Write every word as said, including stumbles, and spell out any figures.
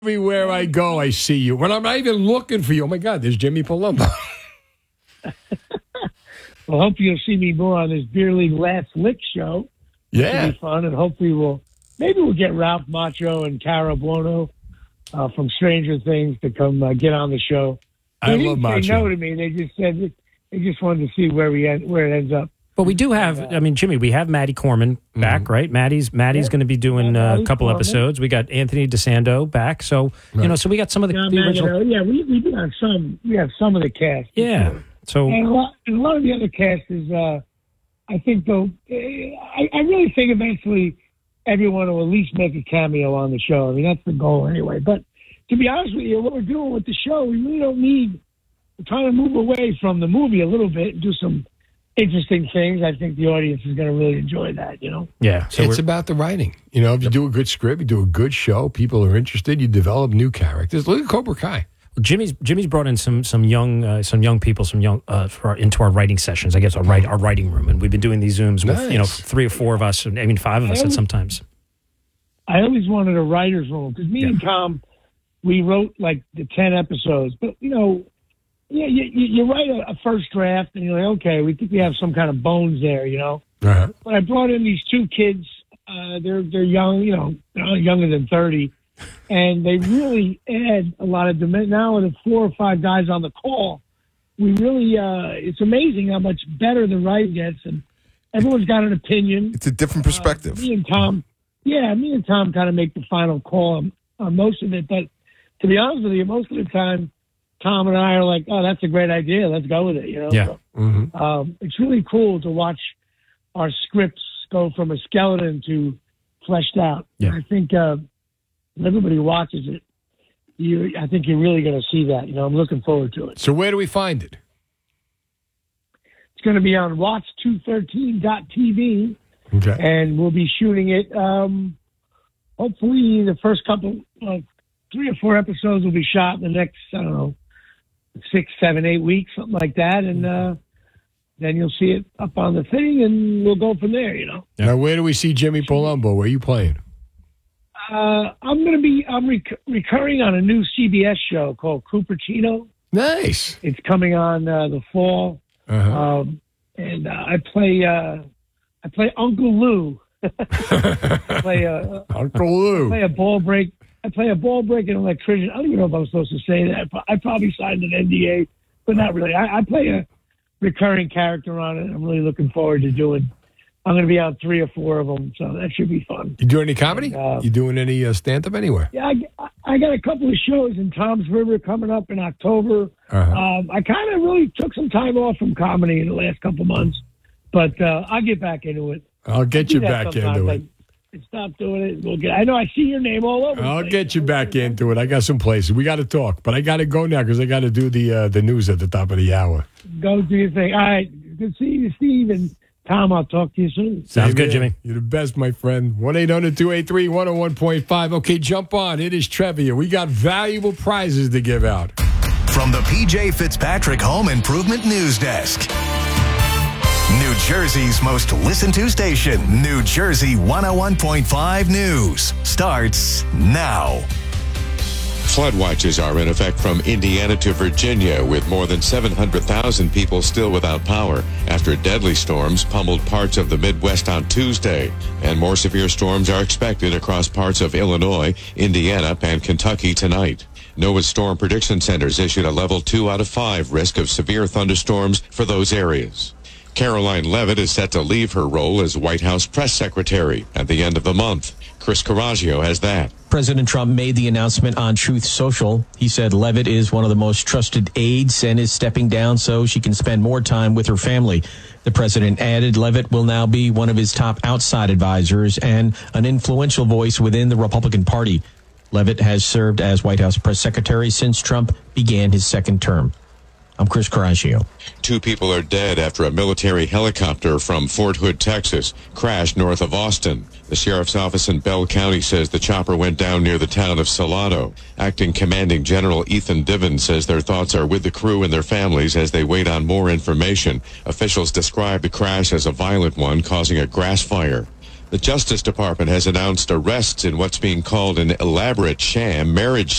Everywhere I go, I see you. When I'm not even looking for you, oh, my God, there's Jimmy Palumbo. Well, hope you'll see me more on this Beer League Last Lick show. Yeah. It'll be fun, and hopefully we'll maybe we'll get Ralph Macchio and Cara Buono uh, from Stranger Things to come uh, get on the show. They I didn't love say Macchio. no to me. They just said they just wanted to see where we end, where it ends up. But we do have, I mean, Jimmy, we have Maddie Corman back, Mm-hmm. right? Maddie's Maddie's Yeah. going to be doing Yeah, uh, a Maddie couple Corman. episodes. We got Anthony DeSando back. So, Right. you know, so we got some of the, Yeah, the man, original. you know, yeah, we, we do have some. We have some of the cast. Yeah. So, And a lot, and a lot of the other cast is, uh, I think, though, eh, I, I really think eventually everyone will at least make a cameo on the show. I mean, that's the goal anyway. But to be honest with you, what we're doing with the show, we really don't need, we're trying to move away from the movie a little bit and do some interesting things. I think the audience is going to really enjoy that, you know? yeah. So It's we're, about the writing. You know, if you do a good script, you do a good show, people are interested, you develop new characters. Look at Cobra Kai. Jimmy's Jimmy's brought in some some young uh, some young people, some young uh, for our, into our writing sessions. I guess our write our writing room, and we've been doing these Zooms with you know Nice. three or four of us. I mean, five of us at sometimes. I always wanted a writer's room because me Yeah. and Tom, we wrote like the ten episodes. But, you know, yeah, you, you, you write a, a first draft and you're like, okay, we think we have some kind of bones there, you know? Uh-huh. But I brought in these two kids. Uh, they're they're young, you know, they're not younger than thirty, and they really add a lot of dimension. Now with the four or five guys on the call, we really uh, it's amazing how much better the writing gets, and everyone's got an opinion. It's a different perspective. Uh, me and Tom, yeah, me and Tom kind of make the final call on, on most of it. But to be honest with you, most of the time, Tom and I are like, "Oh, that's a great idea. Let's go with it." You know. Yeah. So, Mm-hmm. um, it's really cool to watch our scripts go from a skeleton to fleshed out. Yeah. And I think uh, when everybody watches it, you, I think you're really going to see that. You know, I'm looking forward to it. So where do we find it? It's going to be on watch two thirteen dot t v, Okay. and we'll be shooting it. Um, hopefully, the first couple, uh, three or four episodes will be shot in the next, I don't know, six, seven, eight weeks, something like that, and uh, then you'll see it up on the thing, and we'll go from there. You know. Now, where do we see Jimmy Palumbo? Where are you playing? Uh, I'm going to be I'm rec- recurring on a new C B S show called Cupertino. Nice. It's coming on uh, the fall, Uh-huh. um, and uh, I play uh, I play Uncle Lou. I play a Uncle Lou. play a ball break. I play a ball breaking electrician. I don't even know if I'm supposed to say that. I probably signed an N D A, but not really. I, I play a recurring character on it. I'm really looking forward to doing. I'm going to be on three or four of them, so that should be fun. You doing any comedy? Uh, you doing any uh, stand-up anywhere? Yeah, I, I got a couple of shows in Tom's River coming up in October. Uh-huh. Um, I kind of really took some time off from comedy in the last couple months, but uh, I'll get back into it. I'll get Do you that back sometimes. into it. I stop doing it. We'll get. I know I see your name all over. the I'll place. get you back into it. I got some places. We got to talk, but I got to go now because I got to do the uh, the news at the top of the hour. Go do your thing. All right. Good to see you, Steve. And Tom, I'll talk to you soon. Sounds Hey, good, man, Jimmy. You're the best, my friend. one eight hundred two eight three one oh one point five. Okay, jump on. It is Trevia. We got valuable prizes to give out. From the P J Fitzpatrick Home Improvement News Desk. New Jersey's most listened to station, New Jersey one oh one point five News, starts now. Flood watches are in effect from Indiana to Virginia, with more than seven hundred thousand people still without power after deadly storms pummeled parts of the Midwest on Tuesday. And more severe storms are expected across parts of Illinois, Indiana, and Kentucky tonight. NOAA's Storm Prediction Centers issued a level two out of five risk of severe thunderstorms for those areas. Caroline Leavitt is set to leave her role as White House press secretary at the end of the month. Chris Coraggio has that. President Trump made the announcement on Truth Social. He said Leavitt is one of the most trusted aides and is stepping down so she can spend more time with her family. The president added Leavitt will now be one of his top outside advisors and an influential voice within the Republican Party. Leavitt has served as White House press secretary since Trump began his second term. I'm Chris Coraggio. Two people are dead after a military helicopter from Fort Hood, Texas, crashed north of Austin. The sheriff's office in Bell County says the chopper went down near the town of Salado. Acting Commanding General Ethan Diven says their thoughts are with the crew and their families as they wait on more information. Officials describe the crash as a violent one, causing a grass fire. The Justice Department has announced arrests in what's being called an elaborate sham marriage